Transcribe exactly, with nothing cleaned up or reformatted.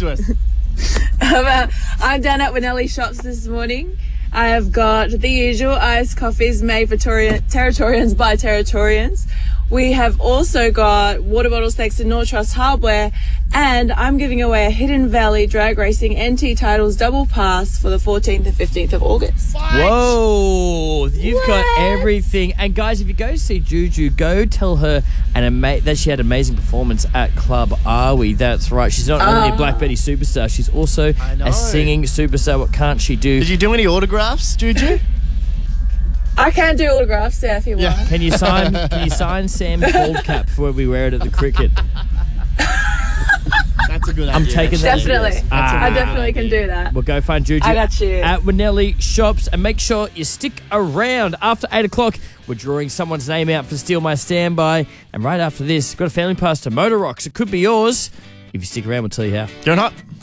to us. Um, uh, I'm down at Winnelli Shops this morning. I have got the usual iced coffees made for Tori- Territorians by Territorians. We have also got water bottles thanks to North Trust Hardware, and I'm giving away a Hidden Valley Drag Racing N T Titles double pass for the fourteenth and fifteenth of August. Whoa, you've What? got everything. And guys, if you go see Juju, go tell her an ama- that she had an amazing performance at Club Are We. That's right. She's not only a Black Betty superstar, she's also I know. a singing superstar. What can't she do? Did you do any autographs, Juju? I can do autographs, yeah, if you Yeah. want. Can you sign Can you sign Sam's bald cap for when we wear it at the cricket? That's a good idea. I'm taking that. Definitely. Ah. I definitely can do that. We'll go find Juju I got you. at Winnelli Shops, and make sure you stick around. After eight o'clock, we're drawing someone's name out for Steal My Standby. And right after this, got a family pass to Motor Rocks. It could be yours. If you stick around, we'll tell you how. Going hot.